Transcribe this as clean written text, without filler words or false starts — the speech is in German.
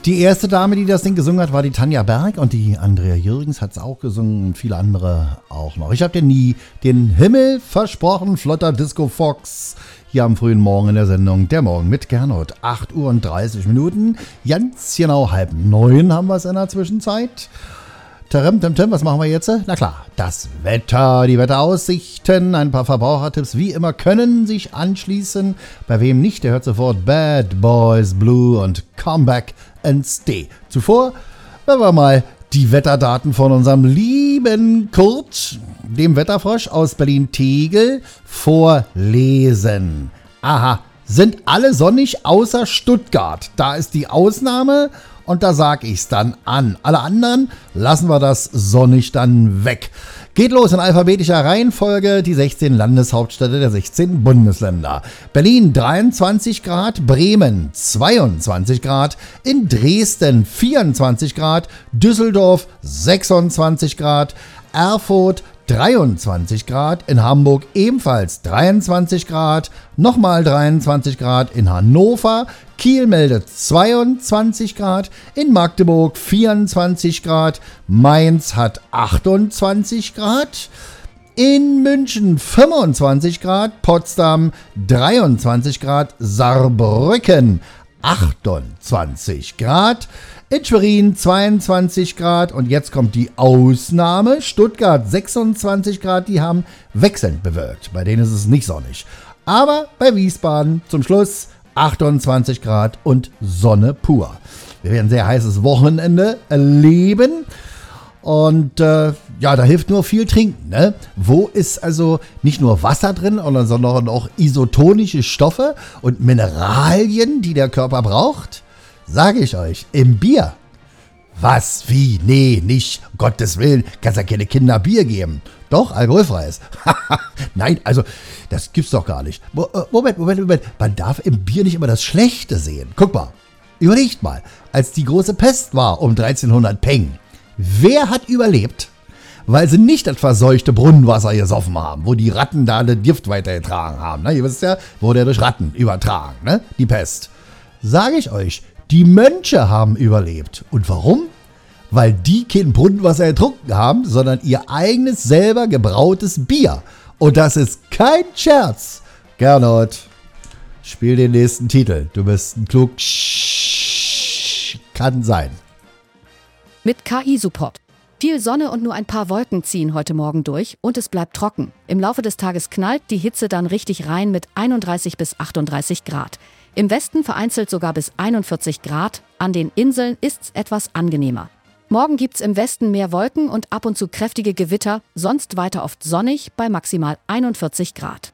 Die erste Dame, die das Ding gesungen hat, war die Tanja Berg und die Andrea Jürgens hat es auch gesungen und viele andere auch noch. Ich habe dir nie den Himmel versprochen, flotter Disco Fox. Hier am frühen Morgen in der Sendung Der Morgen mit Gernot. 8:30 Uhr. Ganz genau 8:30 haben wir es in der Zwischenzeit. Tim, was machen wir jetzt? Na klar, das Wetter, die Wetteraussichten, ein paar Verbrauchertipps wie immer können sich anschließen. Bei wem nicht, der hört sofort Bad Boys Blue und Come Back and Stay. Zuvor werden wir mal die Wetterdaten von unserem lieben Kurt, dem Wetterfrosch aus Berlin-Tegel, vorlesen. Aha, sind alle sonnig außer Stuttgart. Da ist die Ausnahme. Und da sag ich's dann an. Alle anderen lassen wir das sonnig dann weg. Geht los in alphabetischer Reihenfolge, die 16 Landeshauptstädte der 16 Bundesländer. Berlin 23 Grad, Bremen 22 Grad, in Dresden 24 Grad, Düsseldorf 26 Grad, Erfurt 23 Grad, in Hamburg ebenfalls 23 Grad, nochmal 23 Grad in Hannover, Kiel meldet 22 Grad, in Magdeburg 24 Grad, Mainz hat 28 Grad, in München 25 Grad, Potsdam 23 Grad, Saarbrücken 28 Grad, in Schwerin 22 Grad und jetzt kommt die Ausnahme. Stuttgart 26 Grad, die haben wechselnd bewölkt. Bei denen ist es nicht sonnig. Aber bei Wiesbaden zum Schluss 28 Grad und Sonne pur. Wir werden ein sehr heißes Wochenende erleben. Und da hilft nur viel trinken. Ne? Wo ist also nicht nur Wasser drin, sondern auch isotonische Stoffe und Mineralien, die der Körper braucht? Sage ich euch, im Bier. Was? Wie? Nee, nicht. Um Gottes Willen, kannst ja keine Kinder Bier geben. Doch, alkoholfreies. Nein, also, das gibt's doch gar nicht. Moment. Man darf im Bier nicht immer das Schlechte sehen. Guck mal, überlegt mal, als die große Pest war um 1300 Peng. Wer hat überlebt? Weil sie nicht das verseuchte Brunnenwasser gesoffen haben, wo die Ratten da den Gift weitergetragen haben. Ne? Ihr wisst ja, wurde ja durch Ratten übertragen, ne? Die Pest. Sage ich euch, die Mönche haben überlebt. Und warum? Weil die kein Brunnenwasser getrunken haben, sondern ihr eigenes selber gebrautes Bier. Und das ist kein Scherz. Gernot, spiel den nächsten Titel. Du bist ein klug. Kann sein. Mit KI-Support. Viel Sonne und nur ein paar Wolken ziehen heute Morgen durch und es bleibt trocken. Im Laufe des Tages knallt die Hitze dann richtig rein mit 31 bis 38 Grad. Im Westen vereinzelt sogar bis 41 Grad. An den Inseln ist's etwas angenehmer. Morgen gibt's im Westen mehr Wolken und ab und zu kräftige Gewitter, sonst weiter oft sonnig bei maximal 41 Grad.